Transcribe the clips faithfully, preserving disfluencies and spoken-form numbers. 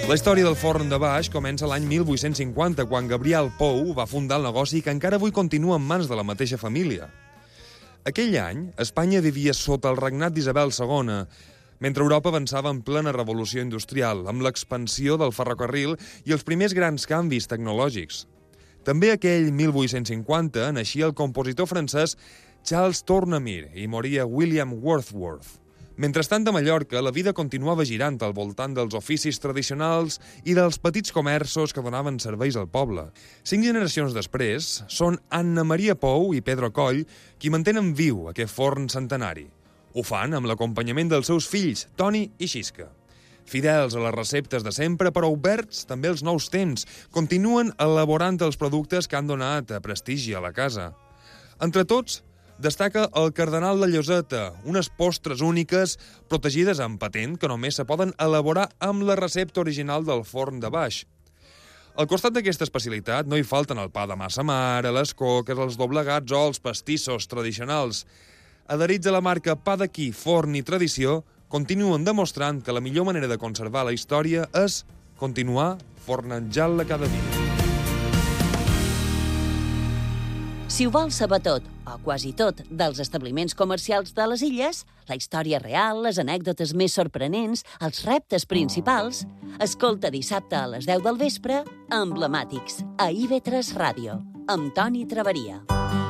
La història del forn de Baix comença l'any mil vuit-cents cinquanta, quan Gabriel Pou va fundar el negoci que encara avui continua en mans de la mateixa família. Aquell any, Espanya vivia sota el regnat d'Isabel segona, mentre Europa avançava en plena revolució industrial, amb l'expansió del ferrocarril i els primers grans canvis tecnològics. També aquell mil vuit-cents cinquanta naixia el compositor francès Charles Tournemire i moria William Wordsworth. Mentrestant, a Mallorca, la vida continuava girant al voltant dels oficis tradicionals i dels petits comerços que donaven serveis al poble. Cinc generacions després, són Anna Maria Pou i Pedro Coll qui mantenen viu aquest forn centenari. Ho fan amb l'acompanyament dels seus fills, Toni i Xisca. Fidels a les receptes de sempre, però oberts també als nous temps, continuen elaborant els productes que han donat prestigi a la casa. Entre tots, destaca el Cardenal de Lloseta, unes postres úniques protegides amb patent que només se poden elaborar amb la recepta original del forn de Baix. Al costat d'aquesta especialitat no hi falten el pa de massa mare, les coques, els doblegats o els pastissos tradicionals. Adherits a la marca Pa d'aquí, Forn i Tradició, continuen demostrant que la millor manera de conservar la història és continuar fornejant-la cada dia. Si ho vols saber tot, o quasi tot, dels establiments comercials de les illes, la història real, les anècdotes més sorprenents, els reptes principals, escolta dissabte a les deu del vespre, Emblemàtics, a I V tres Ràdio, amb Toni Traveria.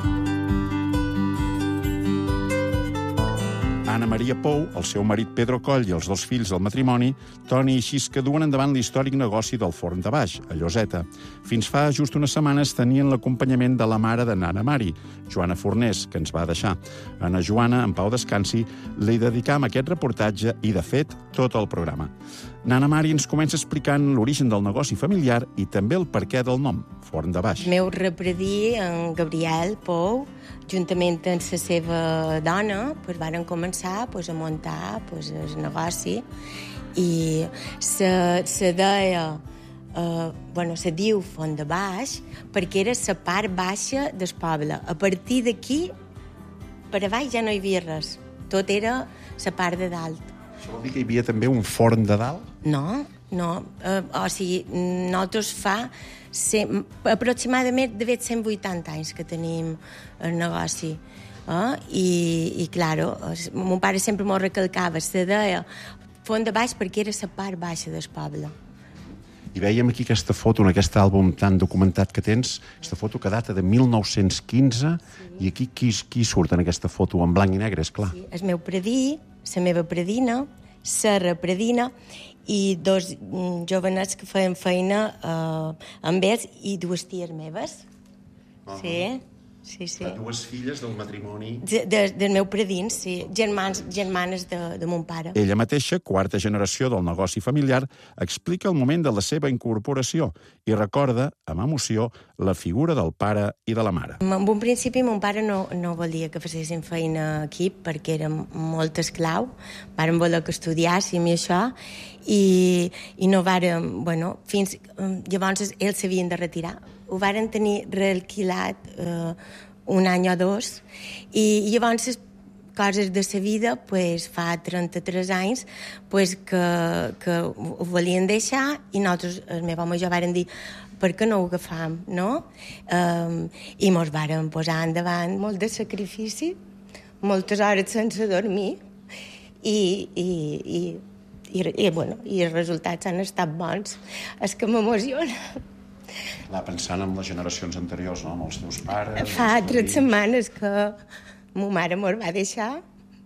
Anna Maria Pou, el seu marit Pedro Coll i els dos fills del matrimoni, Toni i Xisca, duen endavant l'històric negoci del forn de Baix, a Lloseta. Fins fa just unes setmanes tenien l'acompanyament de la mare de Nana Mari, Joana Fornés, que ens va deixar. A Ana Joana, en pau descansi, li dedicam aquest reportatge i, de fet, tot el programa. Nana Mari ens comença explicant l'origen del negoci familiar i també el perquè del nom, Forn de Baix. El meu repredí, en Gabriel Pou, juntament amb la seva dona, pues, van començar pues, a muntar pues, el negoci i se, se deia, eh, bueno, se diu Forn de Baix perquè era la part baixa del poble. A partir d'aquí, per a baix ja no hi havia res. Tot era la part de dalt. Això vol dir que hi havia també un forn de dalt? No, no. Eh, o sigui, nosaltres fa cent, aproximadament de fet cent vuitanta anys que tenim el negoci. Eh? I, i claro, mon pare sempre m'ho recalcava, se deia Forn de Baix perquè era la part baixa del poble. I veiem aquí aquesta foto, en aquest àlbum tan documentat que tens, aquesta foto que data de mil nou-cents quinze, sí. I aquí qui, qui surt en aquesta foto? En blanc i negre, és clar. Sí, el meu predí, la meva predina, la repredina, i dos jovenets que feien feina eh, amb ells i dues ties meves. Uh -huh. Sí, sí, sí. Dues filles del matrimoni. De, de, del meu predins, sí. Germans, germanes de, de mon pare. Ella mateixa, quarta generació del negoci familiar, explica el moment de la seva incorporació i recorda, amb emoció, la figura del pare i de la mare. En un principi, mon pare no, no volia que fessin feina aquí perquè era molt esclau. Varen voler que estudiàssim i això, i, i no varen... Bueno, fins... Llavors, ells s'havien de retirar. Ho varen tenir realquilat eh, un any o dos, i, i llavors coses de sa vida, pues, fa trenta-tres anys, pues, que, que ho volien deixar, i nosaltres, el meu home i jo, varen dir per què no ho agafam, no? Um, I mos varen posar endavant molt de sacrifici, moltes hores sense dormir, i, i, i, i, i, bueno, i els resultats han estat bons. És que m'emociona. Clar, pensant en les generacions anteriors, no? Amb els teus pares... Fa tres setmanes que ma mare mos va deixar.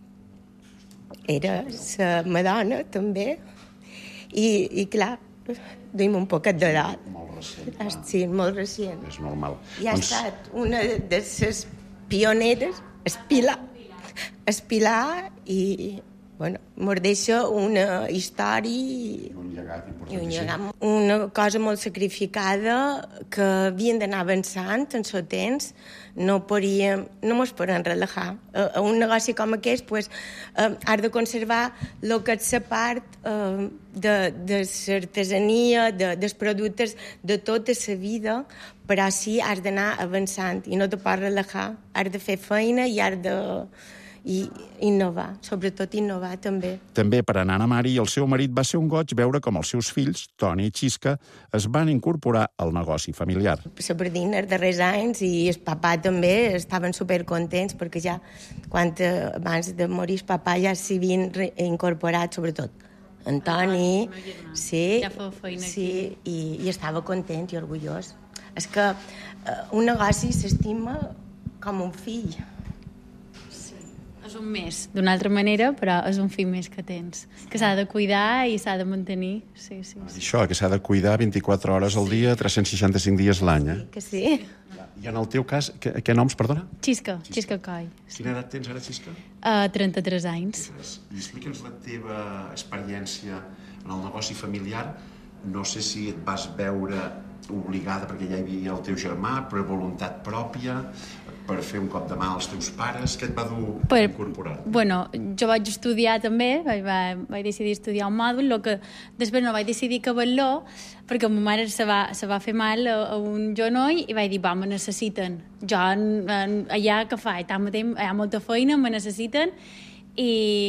Era la madona, també. I, i clar, duim un poquet de dol. Molt recent. Clar. Sí, molt recent. És normal. I ha doncs... estat una de les pioneres, espilar, espilar i... Bueno, mos deixa una història i un llegat i un llegat, una cosa molt sacrificada que havien d'anar avançant en el temps. No podíem, no mos podem relajar. A, a un negoci com aquest, pues, eh, has de conservar el que és la part eh, de, de l'artesania, de, dels productes de tota la vida, però sí has d'anar avançant i no te pots relajar. Has de fer feina i has de... i innovar, sobretot innovar també. També per a Nana Mari i el seu marit va ser un goig veure com els seus fills, Toni i Xisca, es van incorporar al negoci familiar. La Berdina els darrers anys i el papà també estaven supercontents perquè ja, quan abans de morir el papà ja s'hi havien incorporat, sobretot Antoni, sí, ja feu feina sí, aquí. i, i estava content i orgullós. És que eh, un negoci s'estima com un fill. Sí. És un més, d'una altra manera, però és un fill més que tens, que s'ha de cuidar i s'ha de mantenir. Sí, sí, sí. Això, que s'ha de cuidar vint-i-quatre hores al dia, tres cents seixanta-cinc dies l'any, eh? Que sí. I en el teu cas, què, què noms, perdona? Xisca, Xisca Coll. Quina edat tens ara, Xisca? Uh, trenta-tres anys. I explica'ns la teva experiència en el negoci familiar. No sé si et vas veure obligada perquè ja hi havia el teu germà, per voluntat pròpia, per fer un cop de mà als teus pares. Què et va dur per, a incorporar? Bueno, jo vaig estudiar també, vaig, vaig, vaig decidir estudiar un mòdul, el que després no vaig decidir acabar-lo, perquè ma mare se va, se va fer mal a, a un genoll i vaig dir, va, me necessiten. Jo en, en, allà què faig? Tanmateix hi ha molta feina, me necessiten, i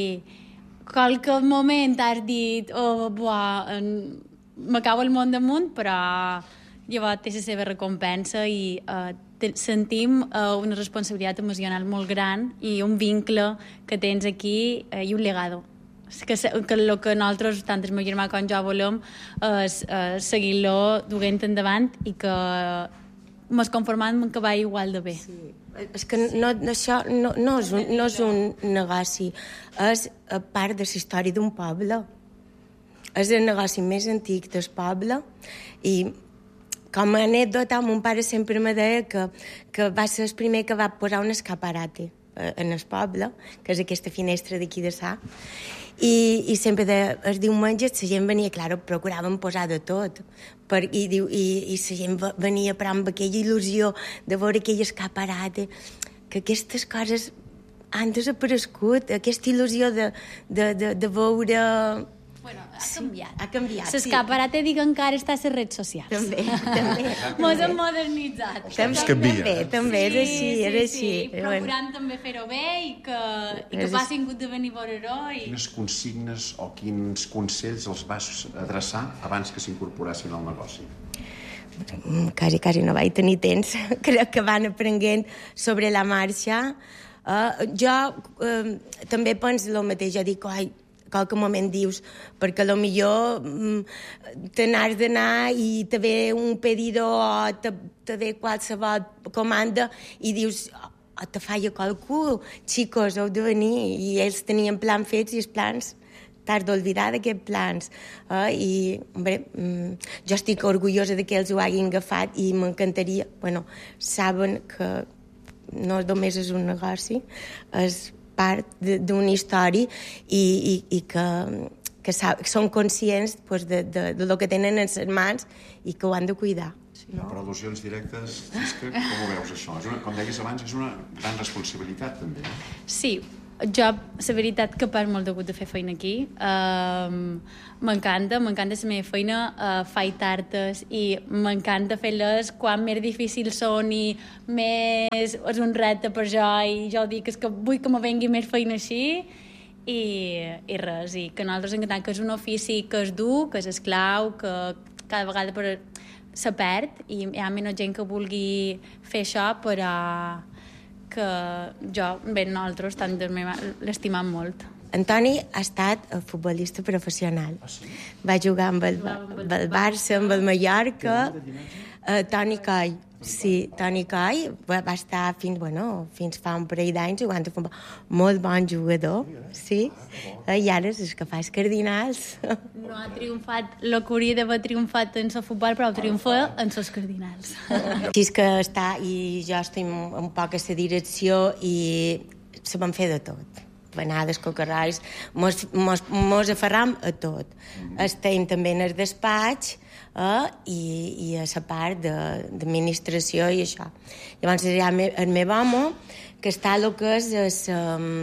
qualque moment has dit, oh, buah, me cau el món damunt, però llavors té la seva recompensa i eh, sentim uh, una responsabilitat emocional molt gran i un vincle que tens aquí uh, i un legado. Que, que el que nosaltres, tant el meu germà com jo, volem és uh, seguir-lo duent endavant i que m'es conformant que va igual de bé. Sí. És que no, això no, no, és un, no és un negoci, és part de la història d'un poble. És el negoci més antic del poble i com a anècdota, mon pare sempre me deia que, que va ser el primer que va posar un escaparate en el poble, que és aquesta finestra d'aquí de Sà, i, i sempre de, els diumenges la gent venia, clar, procuràvem posar de tot, per, i, i, i la gent venia però amb aquella il·lusió de veure aquell escaparate, que aquestes coses han desaparegut, aquesta il·lusió de, de, de, de veure... Bueno, ha canviat. Sí, ha canviat, sí. L'escaparate dic encara està a les redes socials. També, també. Mos hem modernitzat. També, també, també, és així, és així. Sí, sí, procurant també fer-ho bé i que, i que passin de venir a veure-ho. I... Quines consignes o quins consells els vas adreçar abans que s'incorporassin al negoci? Quasi, quasi no vaig tenir temps. Crec que van aprenent sobre la marxa. Uh, jo uh, també penso el mateix. Jo dic, oi, qualque moment dius, perquè potser mm, te n'has d'anar i te ve un pedidor o te, te ve qualsevol comanda i dius, oh, te falla qualcú, xicos, heu de venir, i ells tenien plans fets i els plans t'has d'oblidar d'aquests plans. Eh? I, hombre, mm, jo estic orgullosa de que ells ho hagin agafat i m'encantaria, bueno, saben que no només és un negoci, és part d'una història i, i, i que, que, sab, que són conscients pues, de, de, de lo que tenen en les mans i que ho han de cuidar. No? Per al·lusions directes, Xisca, com ho veus això? És una, com deies abans, és una gran responsabilitat també. Sí, jo, la veritat, que pas molt de gust de fer feina aquí. Um, m'encanta, m'encanta la meva feina, uh, faig tartes i m'encanta fer-les quan més difícils són i més és un repte per jo i jo dic és que vull que me vengui més feina així i, i res, i que nosaltres encantem que és un ofici que és dur, que és esclau, que cada vegada per se perd i hi ha menys gent que vulgui fer això, però que jo, bé, nosaltres tant l'estimam molt. Antoni ha estat futbolista professional. Ah, sí? Va jugar amb el, amb el Barça, amb el Mallorca. Uh, Toni Coll, sí, Toni Coll va, va estar fins, bueno, fins fa un parell d'anys jugant a futbol. Molt bon jugador, sí. Uh, I ara és el que fa els Cardinals. No ha triomfat el que hauria d'haver triomfat en el futbol, però triomfa en els Cardinals. Així és que està, i jo estic un poc a la direcció i sabem fer de tot. Venades, cocarrais, mos, mos, mos aferram a tot. Estem també en el despatx eh, i, i a la part d'administració i això. Llavors hi ha el meu home, que està el que és a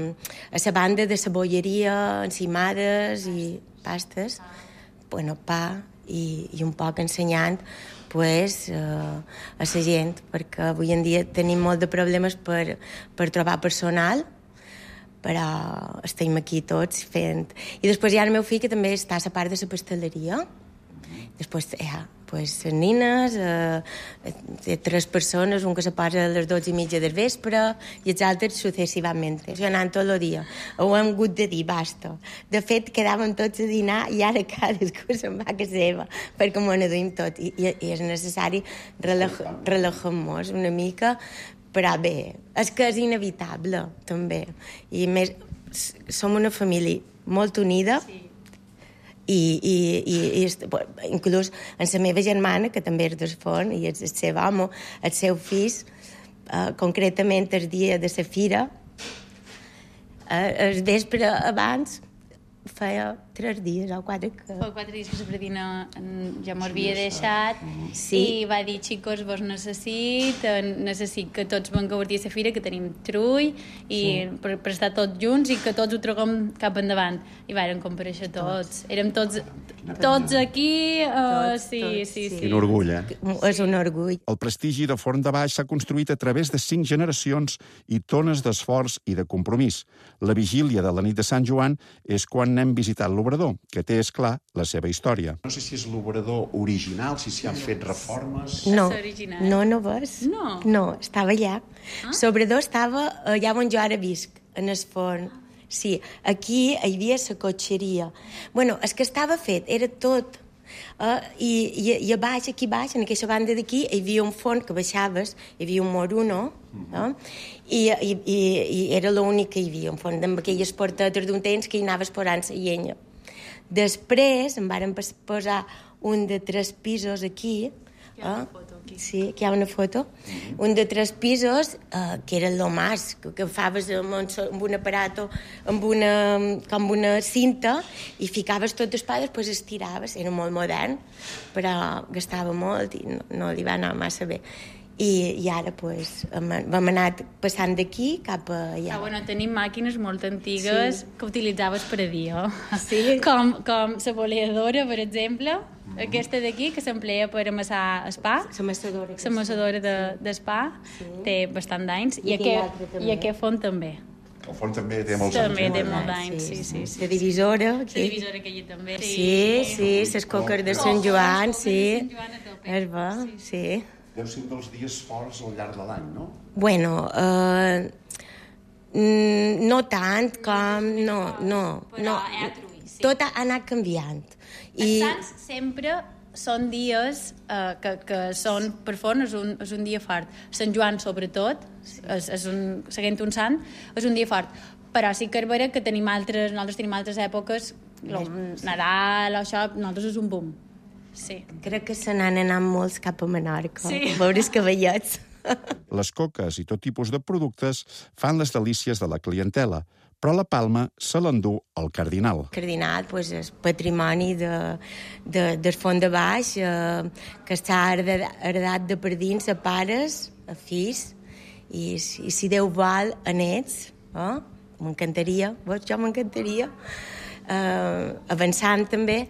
la banda de la bolleria, encimades i pastes, bueno, pa i, i un poc ensenyant pues, eh, a la gent, perquè avui en dia tenim molt de problemes per, per trobar personal, però estem aquí tots fent... I després hi ha el meu fill, que també està a la part de la pasteleria. Després hi ha pues, les nines, eh, tres persones, un que se posa a les dotze i mitja del vespre i els altres successivament. Jo anant tot el dia. Ho hem hagut de dir, basta. De fet, quedàvem tots a dinar i ara cadascú se'n va a casa seva perquè m'ho aduïm tot. I, i, i és necessari relajar-nos una mica, però bé, és que és inevitable, també. I més, som una família molt unida, sí. I, i, i, i inclús en la meva germana, que també és del Forn, i és el seu home, el seu fill, eh, concretament el dia de la fira, eh, el vespre abans, feia tres dies o quatre que... Fa quatre dies que la Fredina ja m'ho havia deixat, sí. I va dir, xicos, vos necessit, necessit que tots vam gaudir a la fira, que tenim trull, i sí. per, per estar tots junts i que tots ho traguem cap endavant. I vàrem comparèixer tots. Érem tots, tots aquí, uh, tots, sí, tots, sí, sí. Quin orgull, eh? És un orgull. El prestigi de Forn de Baix s'ha construït a través de cinc generacions i tones d'esforç i de compromís. La vigília de la nit de Sant Joan és quan n'hem visitat l'obrador, que té, és clar, la seva història. No sé si és l'obrador original, si s'hi han fet reformes... No, no, no ves? No. No, estava allà. Ah? L'obrador estava allà on jo ara visc, en el forn. Sí, aquí hi havia la cotxeria. Bueno, és que estava fet, era tot. Uh, i, i, i a baix, aquí baix, en aquesta banda d'aquí, hi havia un forn que baixaves, hi havia un moruno, uh, i, i, i, i era l'únic que hi havia, un forn amb aquelles portetes d'un temps que hi anaves posant la llenya. Després em varen posar un de tres pisos aquí. Hi ha una foto aquí. Sí, aquí hi ha una foto. Mm-hmm. Un de tres pisos, eh, que era el mas, que agafaves amb un, amb un aparato, amb una, com una cinta, i ficaves tot el pa, després estiraves. Era molt modern, però gastava molt i no, no li va anar massa bé. I, i ara pues, vam anar passant d'aquí cap allà. Ah, bueno, tenim màquines molt antigues, sí, que utilitzaves per a dia. Sí. Com, com la boleadora, per exemple, mm. aquesta d'aquí, que s'emplea per amassar el pa. L'amassadora. L'amassadora de, d'espa, sí, té bastant d'anys. I, I, aquest, i aquest forn també. El forn també té molts anys. També té molts anys, sí, sí, sí. La divisora. La divisora que hi també. Sí, sí, les coques de Sant Joan, sí. És bo, sí. Deu ser un dels dies forts al llarg de l'any, no? Bueno, eh, no tant com... No, no. Però no. hi ha trull, sí. Tot ha anat canviant. I... Els Sants sempre són dies eh, que, que són, per Forn, és un, és un dia fort. Sant Joan, sobretot, sí, és, és un, seguint un sant, és un dia fort. Però sí que és vera que tenim altres, nosaltres tenim altres èpoques, el Nadal, això, nosaltres és un boom. Sí. Crec que se n'han anat molts cap a Menorca, sí, a veure els cavallets. Les coques i tot tipus de productes fan les delícies de la clientela, però la palma se l'endú el Cardinal. El Cardinal pues, és patrimoni de, de, del Forn de Baix, eh, que està heredat de per dins a pares, a fills, i, i si Déu vol, a nets. Eh? M'encantaria, jo m'encantaria, eh, avançant també.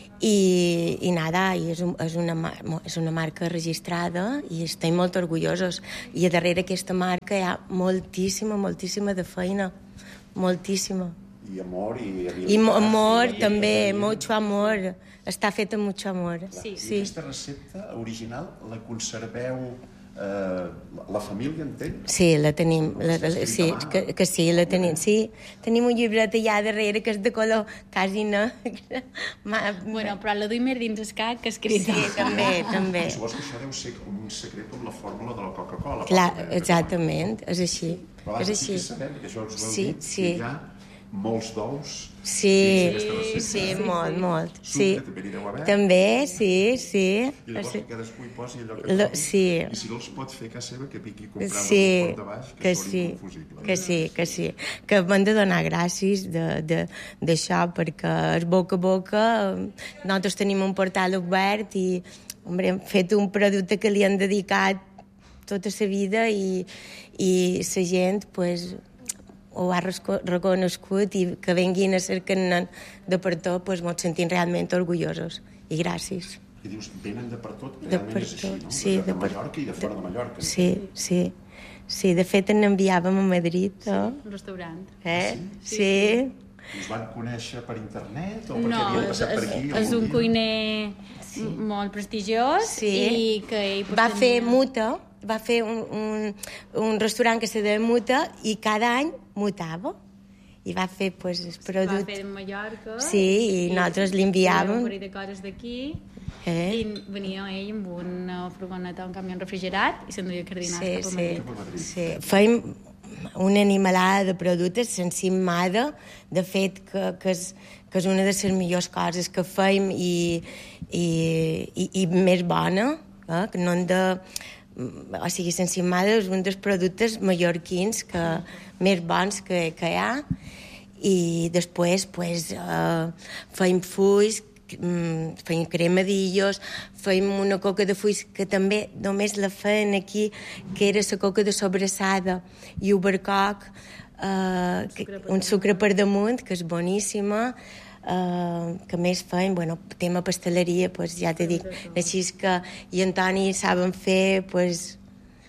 I, i nada, i és, un, és, una, és una marca registrada i estem molt orgullosos, i a darrere d'aquesta marca hi ha moltíssima, moltíssima de feina, moltíssima. I amor i habilitat. I amor, i, també, i, mucho amor, està fet amb mucho amor. Sí. I aquesta recepta original la conserveu eh, la família, entén? Sí, la tenim, la, la, sí, que, que sí, la tenim, sí. Tenim un llibret allà darrere que és de color quasi negre. Bueno, però la duim més dins el cap que escrita. Sí, també, també. Suposo que això deu ser un secret amb la fórmula de la Coca-Cola. Clar, exactament, és així. Però és així. Sabem que això us ho heu sí, dit, sí. que hi ha molts d'ous. Sí, sí, sí, molt, molt. Sí. Sucre també n'hi deu haver. També, sí, sí. I llavors que cadascú hi posi allò que L trobi. Sí. I si no els pot fer a casa seva, que piqui comprant sí, el Forn de Baix, que, que són sí, inconfusibles. que sí, que sí. Que m'han de donar gràcies d'això, perquè és boca a boca. Nosaltres tenim un portal obert i hombre, hem fet un producte que li han dedicat tota la vida i, i la gent, pues, ho ha reconegut, i que venguin a cercar-ne de per tot, pues, ens sentim realment orgullosos. I gràcies. I dius, venen de per tot, realment és així, no? Sí, de, de Mallorca i de fora de Mallorca. Sí, sí. Sí, de fet n'enviàvem a Madrid, no? Un restaurant. Eh? Sí, Sí. Us van conèixer per internet o No, perquè havien és, passat per aquí? és, és un cuiner sí. molt prestigiós Sí. i que ell... pues, Va fer tenia- muta, va fer un, un, un restaurant que se deia muta i cada any mutava. I va fer, pues, el Va producte. fer de Mallorca. Sí, i nosaltres li enviàvem. Un parell de coses d'aquí. Eh? I venia ell amb una furgoneta, un camió refrigerat i s'enduia cardinals Sí, cap a sí, Madrid. sí. Fèiem una animalada de productes s'encimada, de fet, que, que, és, que és una de les millors coses que fèiem i, i, i, i més bona, eh? Que no hem de... O sigui, s'encimada és un dels productes mallorquins que, més bons que, que hi ha. I després, pues, eh, fèiem fulls, feim cremadillos, feim una coca de fulls que també només la feien aquí, que era la coca de sobrassada i ubercoc, eh, que, un sucre per damunt, que és boníssima, eh, que més feim, bueno, tema pasteleria, pues, ja t'he dit, així que i Antoni saben fer, pues,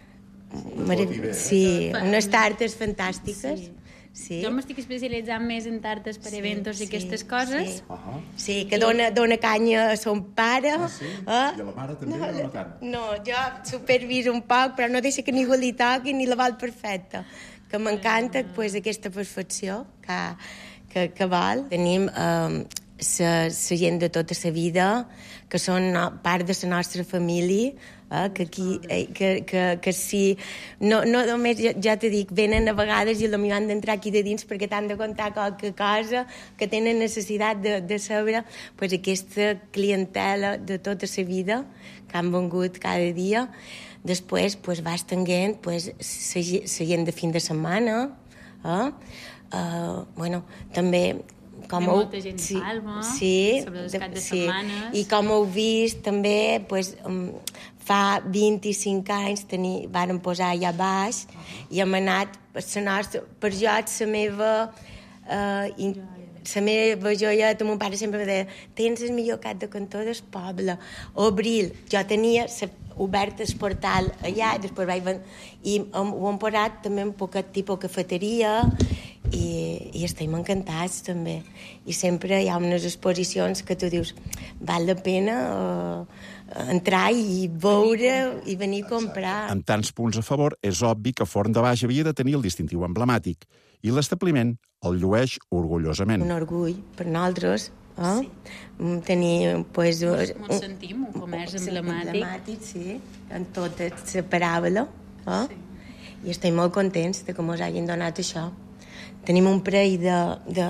marav- sí, unes tartes fantàstiques. Sí. Sí. Jo m'estic especialitzant més en tartes per Sí, eventos i sí, aquestes coses. sí. Uh -huh. Sí, que dona, dona canya a son pare. Ah, sí? Eh? I a la mare també, o no tant? No, jo superviso un poc, però no deixa que ningú li toqui ni la vol perfecta. Que m'encanta pues, aquesta perfecció que, que, que vol. Tenim eh, la gent de tota la vida, que són no, part de la nostra família, eh, que aquí, eh, que, que, que si, no, no només, ja, ja t'he dit, venen a vegades i potser han d'entrar aquí de dins perquè t'han de contar qualque cosa, que tenen necessitat de, de saber, pues, aquesta clientela de tota la vida que han vengut cada dia. Després pues, va estenguent pues, la gent de fin de setmana, eh? Uh, bueno, també com Ve heu, molta gent de Palma, sí, sobre els de- caps de sí. setmanes. I com heu vist, també, pues, um, fa vint-i-cinc anys teni, varen posar allà baix i hem anat, la nostra, per jo, la meva... Uh, in, la meva joieta, mon pare sempre em deia tens el millor cap de cantó del poble. Abril, jo tenia sa, obert el portal allà, després vaig ven... i um, ho hem posat també un poquet tipus cafeteria i, i estem encantats també. I sempre hi ha unes exposicions que tu dius val la pena uh, entrar i veure i venir a comprar. Amb tants punts a favor, és obvi que Forn de Baix havia de tenir el distintiu emblemàtic i l'establiment el llueix orgullosament. Un orgull per nosaltres. Eh? Sí. Tenir, pues, Ens un, ens sentim un comerç emblemàtic. emblemàtic, sí, en tota la paràbola. Eh? Sí. I estem molt contents de que ens hagin donat això. Tenim un parell de, de,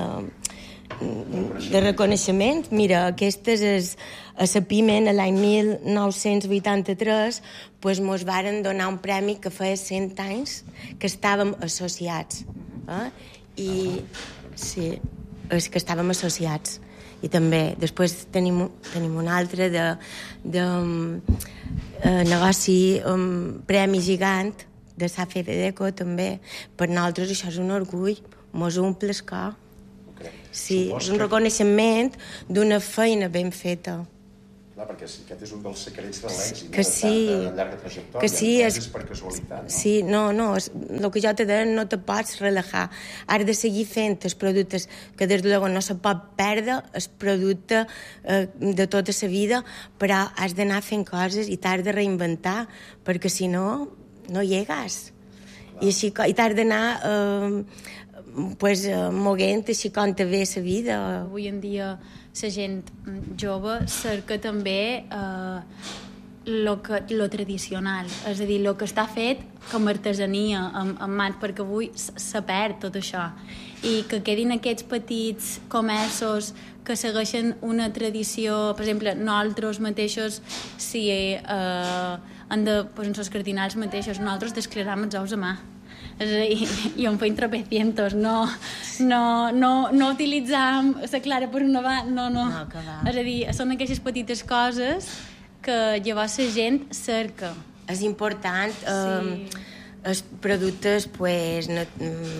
de reconeixement. Mira, aquestes és, a la Pimen, l'any mil nou-cents vuitanta-tres, pues, mos varen donar un premi que feia cent anys que estàvem associats. Eh? I sí, és que estàvem associats. I també, després tenim, tenim un altre de, de um, uh, negoci, um, premi gigant de Sa Fe de Deco, també. Per nosaltres això és un orgull, mos omple el cor. Sí, és un reconeixement d'una feina ben feta. Clar, perquè aquest és un dels secrets de l'èxit, Que sí, de llarga trajectòria. que sí, no és, és per casualitat, no? sí, no, no, és, el que jo te deia, no te pots relajar. Has de seguir fent els productes que des de luego no se pot perdre, el producte eh, de tota la vida, però has d'anar fent coses i t'has de reinventar, perquè si no, no llegues. I, així, i t'has d'anar eh, pues, eh, moguent així com te ve la vida. Avui en dia la gent jove cerca també eh, lo, que, lo tradicional, és a dir, lo que està fet com a artesania amb, amb mans, perquè avui se perd tot això. I que quedin aquests petits comerços que segueixen una tradició, per exemple, nosaltres mateixos, si eh, han de, pues, en els cardinals mateixos, nosaltres desclaram els ous a mà. És a dir, i on feim tropecientos, no, no, no, no utilitzam la clara per una banda, no, no. No, que va. És a dir, són aquestes petites coses que llavors la gent cerca. És important, eh, Sí. els productes, pues, no,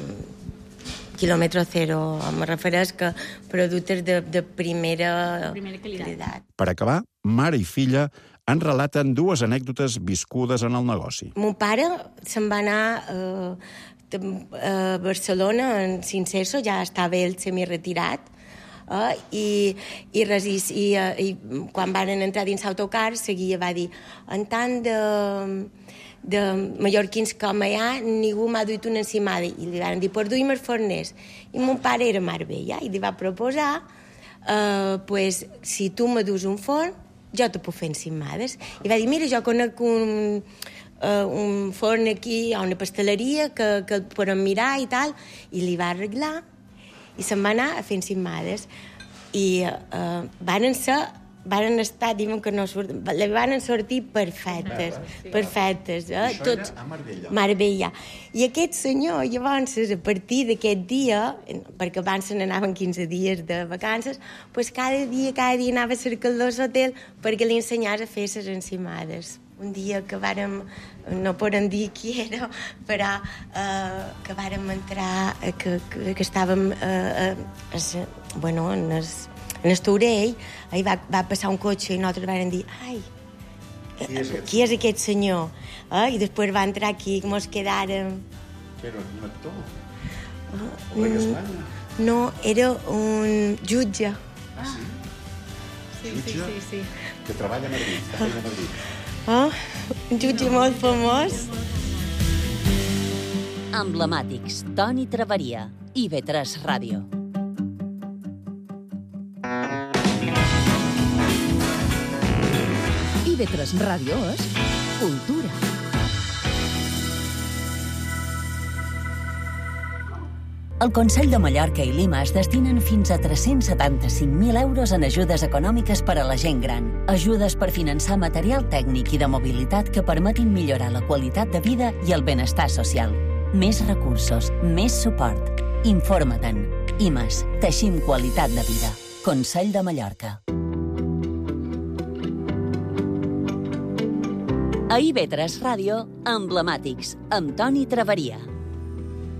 mm, quilòmetre zero, em refereix que productes de, de primera, De primera qualitat. Per acabar, mare i filla, en relaten dues anècdotes viscudes en el negoci. Mon pare se'n va anar eh, a Barcelona en Cinceso, ja estava ell semiretirat, eh, i, i, res, i, i, i quan van entrar dins l'autocar, seguia, va dir, en tant de, de mallorquins com hi ha, ningú m'ha duit una encimada. I li van dir, pues duim els forners. I mon pare era Marbella, i li va proposar, eh, pues, si tu me dus un forn, jo te puc fer encimades. I va dir, mira, jo conec un, uh, un forn aquí, o una pasteleria, que, que el podem mirar i tal, i li va arreglar, i se'n va anar a fer encimades. I uh, van ser, van estar, diguem que no surt, li van sortir perfectes, perfectes. Eh? Això Tots, era a Marbella. Marbella. I aquest senyor, llavors, a partir d'aquest dia, perquè abans se n'anaven quinze dies de vacances, pues cada dia, cada dia anava a cercar l'hotel perquè li ensenyés a fer les encimades. Un dia que vàrem, no podem dir qui era, però eh, que vàrem entrar, eh, que, que, que estàvem eh, eh, es, bueno, en el, en el Taurell, ahí va, va passar un cotxe i nosaltres vam dir, ai, Qui és aquest, qui és aquest senyor? Eh? I després va entrar aquí, que mos quedàrem... Que era un actor? Uh, Rei d'Espanya? No, era un jutge. Ah, sí? Sí, Jutge? sí, sí, sí. Que treballa a Madrid, que feia a Madrid. Oh, un jutge molt famós. Emblemàtics, Toni Traveria, I V tres Ràdio. I V tres Ràdio és cultura. El Consell de Mallorca i Lima es destinen fins a tres-cents setanta-cinc mil euros en ajudes econòmiques per a la gent gran. Ajudes per finançar material tècnic i de mobilitat que permetin millorar la qualitat de vida i el benestar social. Més recursos, més suport. Informa-te'n. I M A S, teixim qualitat de vida. Consell de Mallorca. A I V tres Ràdio, Emblemàtics, amb Toni Traveria.